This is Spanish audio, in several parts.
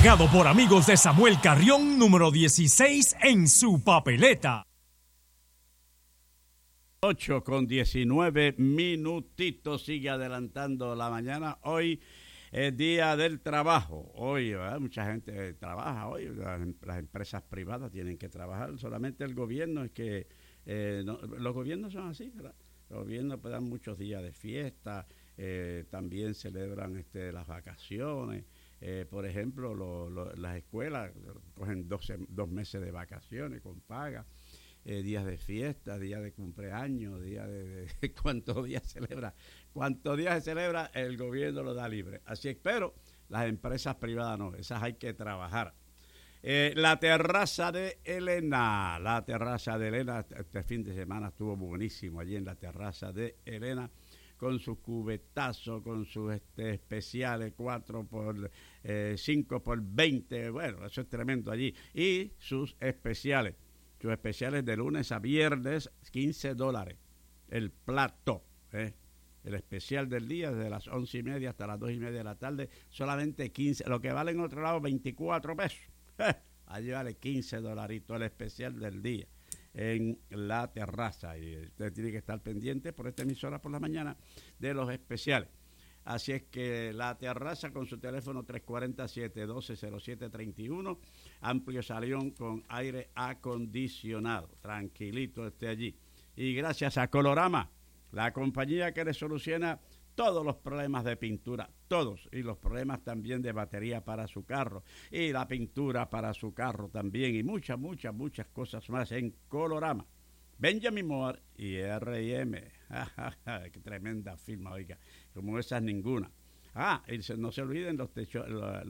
Pagado por amigos de Samuel Carrión, número 16 en su papeleta. 8:19 sigue adelantando la mañana. Hoy es día del trabajo. Hoy, ¿verdad? Mucha gente trabaja hoy. Las empresas privadas tienen que trabajar. Solamente el gobierno es que... los gobiernos son así, ¿verdad? Los gobiernos pues, dan muchos días de fiesta. También celebran las vacaciones. Por ejemplo, las escuelas cogen 2 meses de vacaciones con paga. Días de fiesta, días de cumpleaños, días de cuántos días se celebra, el gobierno lo da libre. Así es, pero las empresas privadas no, esas hay que trabajar. La terraza de Elena, este fin de semana estuvo buenísimo allí en la terraza de Elena, con sus cubetazos, con sus especiales 5x20, bueno, eso es tremendo allí, y sus especiales de lunes a viernes, $15, el plato, el especial del día, desde las 11:30 hasta las 2:30 de la tarde, solamente 15, lo que vale en otro lado 24 pesos, allí vale $15, el especial del día, en la terraza, y usted tiene que estar pendiente por esta emisora por la mañana de los especiales. Así es que la terraza con su teléfono 347-1207-31, amplio salón con aire acondicionado, tranquilito esté allí. Y gracias a Colorama, la compañía que le soluciona todos los problemas de pintura, todos, y los problemas también de batería para su carro, y la pintura para su carro también, y muchas cosas más en Colorama. Benjamin Moore y R&M. Qué tremenda firma, oiga. Como esas ninguna. Y no se olviden los techos,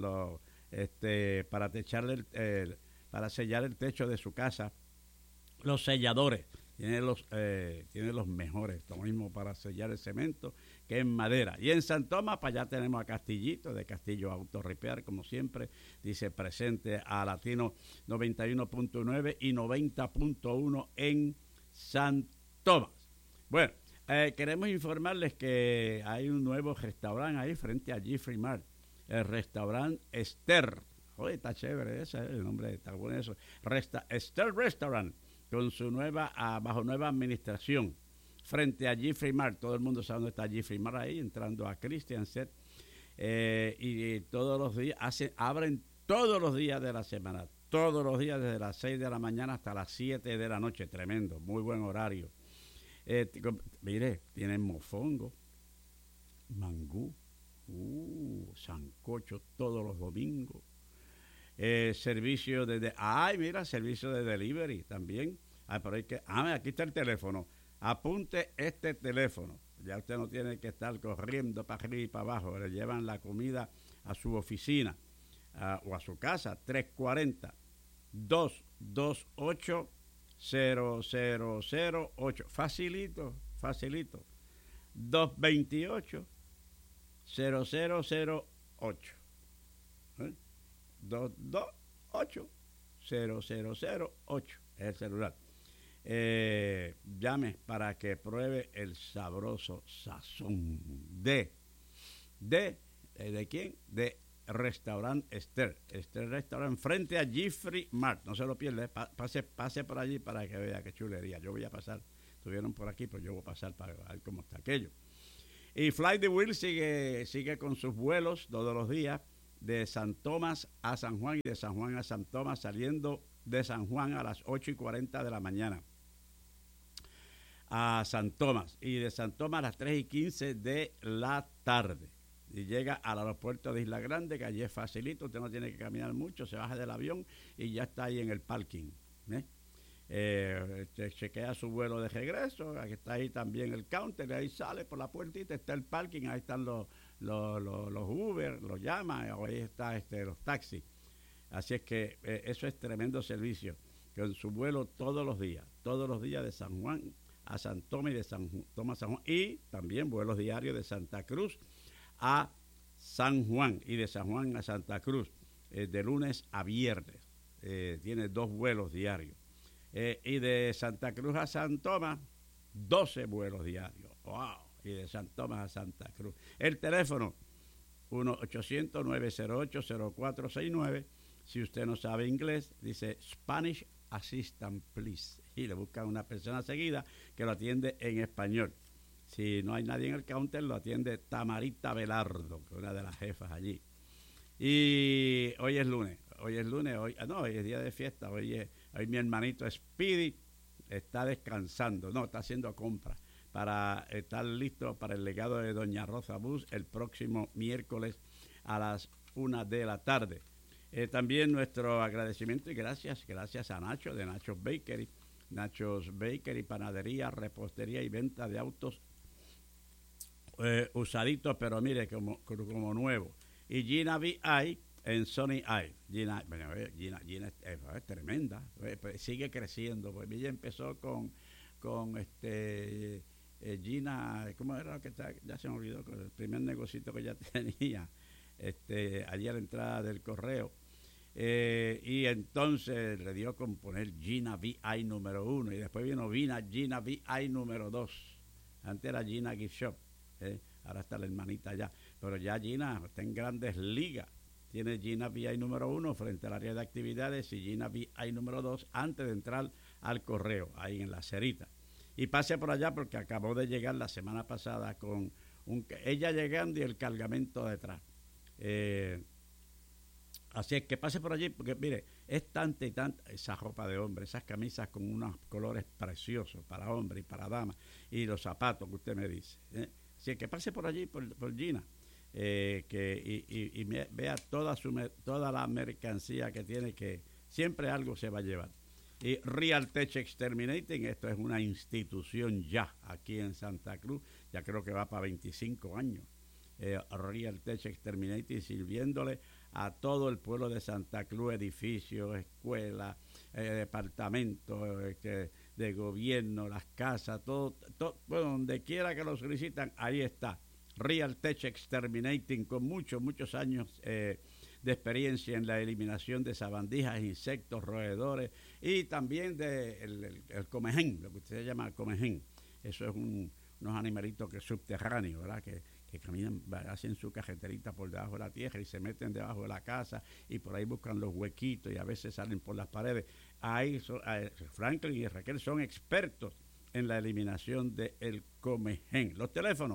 para sellar el techo de su casa, los selladores. Tiene los mejores, lo mismo para sellar el cemento que en madera. Y en San Tomás, para allá tenemos a Castillito, de Castillo Auto Repair, como siempre, dice presente a Latino 91.9 y 90.1 en San Tomás. Bueno, queremos informarles que hay un nuevo restaurante ahí frente a Jeffrey Mart, el restaurante Esther. Oye, está chévere ese, el nombre está bueno eso. Esther Restaurant, con su bajo nueva administración, frente a Jeffrey Mart. Todo el mundo sabe dónde está Jeffrey Mart ahí, entrando a Christian Set. Y todos los días, abren todos los días de la semana. Todos los días desde las 6 de la mañana hasta las 7 de la noche. Tremendo, muy buen horario. Mire, tienen mofongo, mangú, sancocho todos los domingos. Servicio servicio de delivery también. Pero aquí está el teléfono. Apunte este teléfono. Ya usted no tiene que estar corriendo para arriba y para abajo. Le llevan la comida a su oficina o a su casa. 340-228-0008. Facilito. 228-0008. 228-0008 es el celular. Llame para que pruebe el sabroso sazón de ¿quién? De Restaurant Esther Restaurant frente a Jeffrey Mart. No se lo pierda, pase por allí para que vea qué chulería. Yo voy a pasar, estuvieron por aquí, pero yo voy a pasar para ver cómo está aquello. Y Fly the Wheel sigue con sus vuelos todos los días de San Tomás a San Juan y de San Juan a San Tomás, saliendo de San Juan a las 8:40 de la mañana a San Tomás, y de San Tomás a las 3:15 de la tarde, y llega al aeropuerto de Isla Grande, que allí es facilito, usted no tiene que caminar mucho, se baja del avión y ya está ahí en el parking. Chequea su vuelo de regreso, aquí está ahí también el counter, ahí sale por la puertita, está el parking, ahí están los Uber, los llama, ahí está los taxis. Así es que eso es tremendo servicio, con su vuelo todos los días de San Juan a San Tomás y de San Tomás a San Juan, y también vuelos diarios de Santa Cruz a San Juan y de San Juan a Santa Cruz, de lunes a viernes. Tiene 2 vuelos diarios. Y de Santa Cruz a San Tomás, 12 vuelos diarios. ¡Wow! Y de San Tomás a Santa Cruz. El teléfono 1-800-908-0469. Si usted no sabe inglés, dice Spanish Assistant, please. Y le busca una persona seguida que lo atiende en español. Si no hay nadie en el counter, lo atiende Tamarita Velardo, que es una de las jefas allí. Y hoy es lunes, hoy es día de fiesta, hoy mi hermanito Speedy está descansando, está haciendo compras para estar listo para el legado de Doña Rosa Bus el próximo miércoles a las 1 de la tarde. También nuestro agradecimiento y gracias a Nacho de Nachos Bakery. Nachos Bakery, panadería, repostería y venta de autos usaditos, pero mire, como nuevo. Y Gina VI en Sony Eye. Gina es tremenda, pues sigue creciendo. Pues ella empezó con Gina, ¿cómo era que está? Ya se me olvidó, con el primer negocito que ella tenía, allí a la entrada del correo. Y entonces le dio con poner Gina VI número 1 y después vino Gina VI número 2. Antes era Gina Gift Shop, ahora está la hermanita allá, pero ya Gina está en grandes ligas. Tiene Gina VI número 1 frente al área de actividades y Gina VI número 2 antes de entrar al correo, ahí en la cerita. Y pase por allá porque acabó de llegar la semana pasada con ella llegando y el cargamento detrás. Así es que pase por allí porque mire, es tanta y tanta esa ropa de hombre, esas camisas con unos colores preciosos para hombre y para dama y los zapatos que usted me dice. Así es que pase por allí por Gina y vea toda la mercancía que tiene, que siempre algo se va a llevar. Y Real Tech Exterminating, esto es una institución ya aquí en Santa Cruz, ya creo que va para 25 años. Real Tech Exterminating sirviéndole a todo el pueblo de Santa Cruz, edificios, escuelas, departamentos de gobierno, las casas, todo, bueno, donde quiera que los solicitan, ahí está. Real Tech Exterminating con muchos años de experiencia en la eliminación de sabandijas, insectos, roedores y también el comején, lo que usted llama el comején. Eso es unos animalitos que subterráneos, ¿verdad? Que caminan, hacen su cajeterita por debajo de la tierra y se meten debajo de la casa y por ahí buscan los huequitos y a veces salen por las paredes. Ahí Franklin y Raquel son expertos en la eliminación del comején. Los teléfonos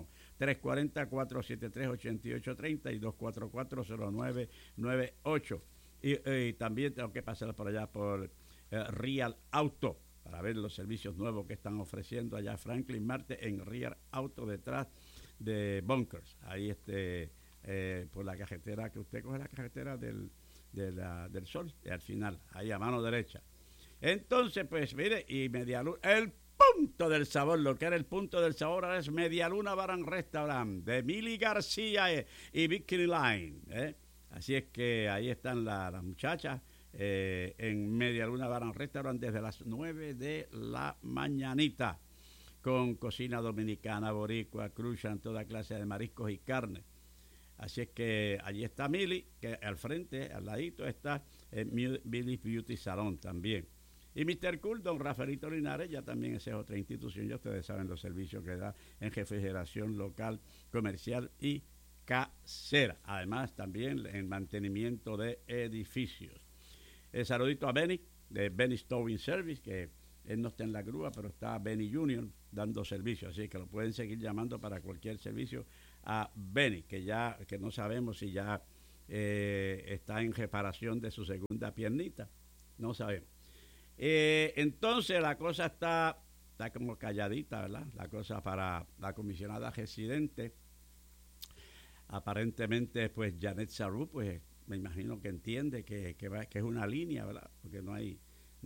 340-473-8830 y 244-0998. Y también tengo que pasar por allá por Real Auto para ver los servicios nuevos que están ofreciendo allá Franklin Marte en Real Auto detrás de Bunkers. Ahí por la carretera que usted coge, la carretera del Sol, y al final, ahí a mano derecha. Entonces, pues mire, y Medialuna, el punto del sabor, lo que era el punto del sabor ahora es Medialuna Bar and Restaurant de Mili García y Bikini Line. Así es que ahí están las muchachas en Medialuna Bar and Restaurant desde las 9 de la mañanita, con cocina dominicana, boricua, cruzan toda clase de mariscos y carne. Así es que allí está Mili, que al frente, al ladito está Mili's Beauty Salon también. Y Mr. Cool, don Rafaelito Linares, ya también esa es otra institución, ya ustedes saben los servicios que da en refrigeración local, comercial y casera. Además, también en mantenimiento de edificios. Saludito a Benny, de Benny Towing Service, que él no está en la grúa, pero está Benny Junior dando servicio, así que lo pueden seguir llamando para cualquier servicio a Benny, que no sabemos si ya está en reparación de su segunda piernita, no sabemos. Entonces la cosa está como calladita, ¿verdad? La cosa para la comisionada residente. Aparentemente, pues Janet Sarú, pues me imagino que entiende que es una línea, ¿verdad? Porque no hay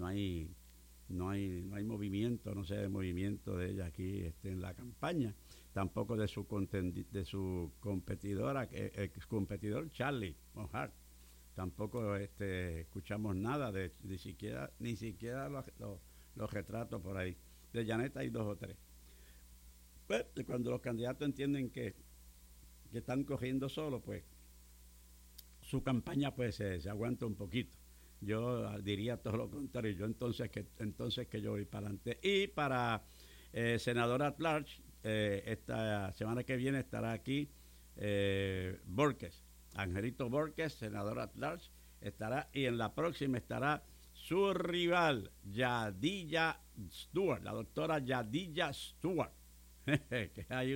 movimiento, no sé de movimiento de ella aquí en la campaña, tampoco de su competidora, ex competidor Charlie Monhart. Tampoco escuchamos nada ni siquiera los retratos por ahí. De Janet hay 2 o 3. Pues, cuando los candidatos entienden que están corriendo solos, pues su campaña pues se aguanta un poquito. Yo diría todo lo contrario. Yo entonces que yo voy para adelante. Y para senadora at large, esta semana que viene estará aquí Borges, Angelito Borges, senador at large, estará, y en la próxima estará su rival, Yadilla Stewart, la doctora Yadilla Stewart. Que hay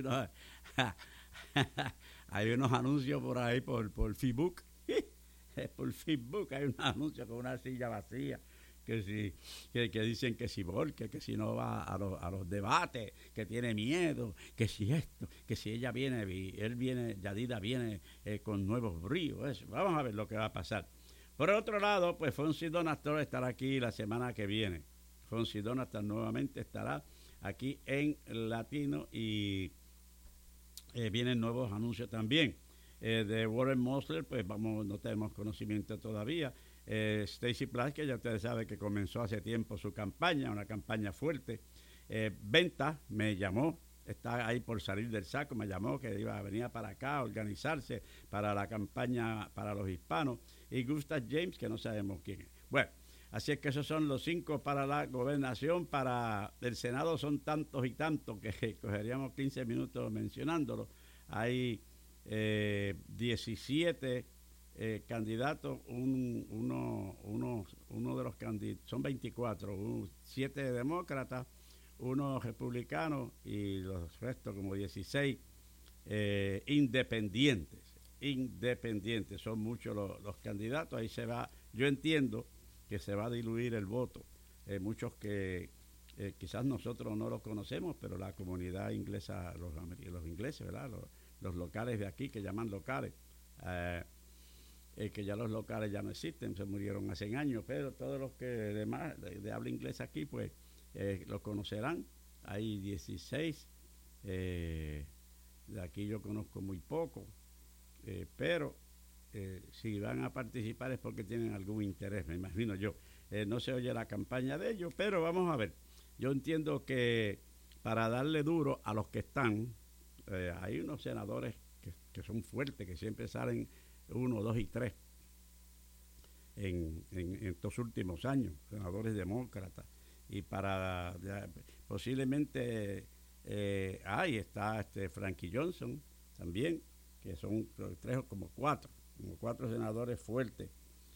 unos anuncios por ahí por Facebook. Por Facebook hay unos anuncios con una silla vacía que dicen que si Borges, que si no va a los debates, que tiene miedo, que si esto, que si ella viene, Yadida viene con nuevos bríos. Eso. Vamos a ver lo que va a pasar. Por otro lado, pues Fonsi Donator estará aquí la semana que viene. Fonsi Donator nuevamente estará aquí en Latino y vienen nuevos anuncios también. De Warren Mosler, pues no tenemos conocimiento todavía. Stacey Platt, que ya ustedes saben que comenzó hace tiempo su campaña, una campaña fuerte. Venta me llamó, está ahí por salir del saco, me llamó que venía para acá a organizarse para la campaña para los hispanos. Y Gustav James, que no sabemos quién es. Bueno, así es que esos son los 5 para la gobernación. Para el Senado son tantos y tantos que cogeríamos 15 minutos mencionándolo. Hay 17 candidatos, uno de los candidatos, son 24, 7 demócratas, 1 republicano y los restos como 16 independientes, son muchos los candidatos. Ahí se va, yo entiendo que se va a diluir el voto, muchos que quizás nosotros no los conocemos, pero la comunidad inglesa, los ingleses, ¿verdad? Los locales de aquí, que llaman locales, que ya los locales ya no existen, se murieron hace años, pero todos los que de habla inglesa aquí, pues los conocerán. Hay 16, de aquí yo conozco muy poco, pero si van a participar es porque tienen algún interés, me imagino yo. No se oye la campaña de ellos, pero vamos a ver. Yo entiendo que para darle duro a los que están, hay unos senadores que son fuertes, que siempre salen 1, 2 y 3 en estos últimos años, senadores demócratas. Y para posiblemente ahí está Frankie Johnson también, que son 3 o como 4 senadores fuertes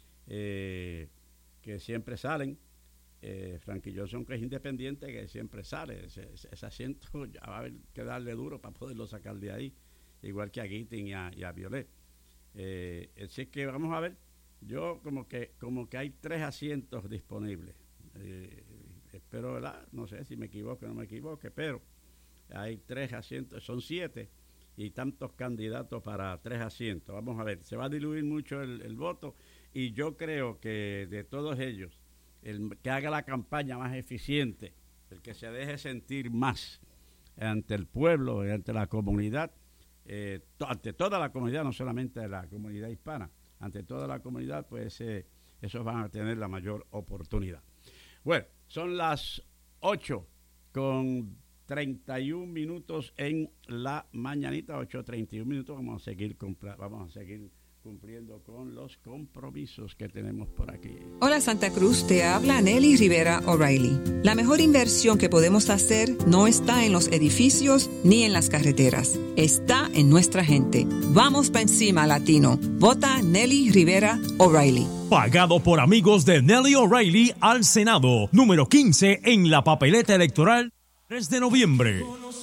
que siempre salen. Frankie Johnson, que es independiente, que siempre sale. Ese asiento ya va a haber que darle duro para poderlo sacar de ahí, igual que a Gittin y a Violet. Así que vamos a ver. Yo como que hay 3 asientos disponibles. Espero, ¿verdad? No sé si me equivoco o no me equivoque, pero hay 3 asientos, son 7 y tantos candidatos para 3 asientos. Vamos a ver, se va a diluir mucho el voto, y yo creo que de todos ellos, el que haga la campaña más eficiente, el que se deje sentir más ante el pueblo, ante la comunidad, ante toda la comunidad, no solamente la comunidad hispana, ante toda la comunidad, pues esos van a tener la mayor oportunidad. Bueno, son las 8:31 en la mañanita, 8:31. Vamos a seguir cumpliendo con los compromisos que tenemos por aquí. Hola Santa Cruz, te habla Nelly Rivera O'Reilly. La mejor inversión que podemos hacer no está en los edificios ni en las carreteras, está en nuestra gente. Vamos pa' encima, latino. Vota Nelly Rivera O'Reilly. Pagado por amigos de Nelly O'Reilly al Senado, número 15 en la papeleta electoral 3 de noviembre.